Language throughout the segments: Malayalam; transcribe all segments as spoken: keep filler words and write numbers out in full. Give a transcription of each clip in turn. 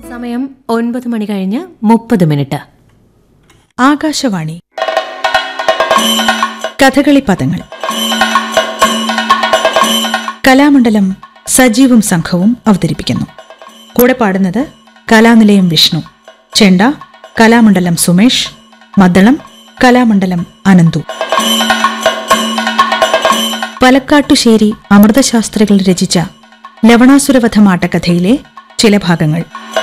സമയം ഒൻപത് മണി കഴിഞ്ഞ് മുപ്പത് മിനിറ്റ്. ആകാശവാണി. കഥകളി പദങ്ങൾ. കലാമണ്ഡലം സജീവും സംഘവും അവതരിപ്പിക്കുന്നു. കൂടെ പാടുന്നത് കലാനിലയം വിഷ്ണു, ചെണ്ട കലാമണ്ഡലം സുമേഷ്, മദ്ദളം കലാമണ്ഡലം അനന്തു. പലക്കാട്ടുശ്ശേരി അമൃതശാസ്ത്രികൾ രചിച്ച ലവണാസുരവധമാട്ടക്കഥയിലെ ചില ഭാഗങ്ങൾ.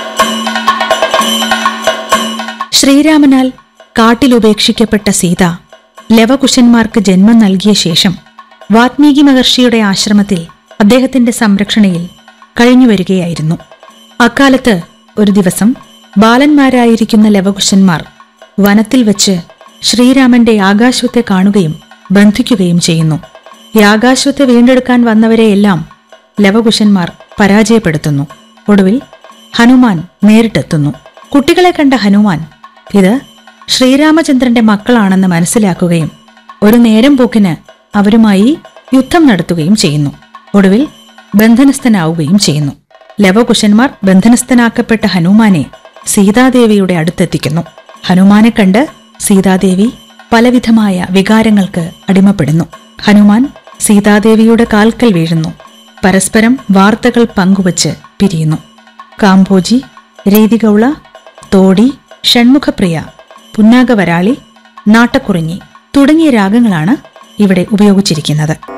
ശ്രീരാമനാൽ കാട്ടിലുപേക്ഷിക്കപ്പെട്ട സീത ലവകുശന്മാർക്ക് ജന്മം നൽകിയ ശേഷം വാത്മീകി മഹർഷിയുടെ ആശ്രമത്തിൽ അദ്ദേഹത്തിന്റെ സംരക്ഷണയിൽ കഴിഞ്ഞുവരികയായിരുന്നു. അക്കാലത്ത് ഒരു ദിവസം ബാലന്മാരായിരിക്കുന്ന ലവകുശന്മാർ വനത്തിൽ വച്ച് ശ്രീരാമന്റെ യാഗാശ്വത്തെ കാണുകയും ബന്ധിക്കുകയും ചെയ്യുന്നു. യാഗാശ്വത്തെ വീണ്ടെടുക്കാൻ വന്നവരെയെല്ലാം ലവകുശന്മാർ പരാജയപ്പെടുത്തുന്നു. ഒടുവിൽ ഹനുമാൻ നേരിട്ടെത്തുന്നു. കുട്ടികളെ കണ്ട ഹനുമാൻ ഇത് ശ്രീരാമചന്ദ്രന്റെ മക്കളാണെന്ന് മനസ്സിലാക്കുകയും ഒരു നേരം പോക്കിന് അവരുമായി യുദ്ധം നടത്തുകയും ചെയ്യുന്നു. ഒടുവിൽ ബന്ധനസ്ഥനാവുകയും ചെയ്യുന്നു. ലവകുശന്മാർ ബന്ധനസ്ഥനാക്കപ്പെട്ട ഹനുമാനെ സീതാദേവിയുടെ അടുത്തെത്തിക്കുന്നു. ഹനുമാനെ കണ്ട് സീതാദേവി പലവിധമായ വികാരങ്ങൾക്ക് അടിമപ്പെടുന്നു. ഹനുമാൻ സീതാദേവിയുടെ കാൽക്കൽ വീഴുന്നു. പരസ്പരം വാർത്തകൾ പങ്കുവച്ച് പിരിയുന്നു. കാംബോജി, രീതിഗൗള, തോടി, ഷൺമുഖപ്രിയ, പുന്നാഗവരാളി, നാട്ടക്കുറിഞ്ഞി തുടങ്ങിയ രാഗങ്ങളാണ് ഇവിടെ ഉപയോഗിച്ചിരിക്കുന്നത്.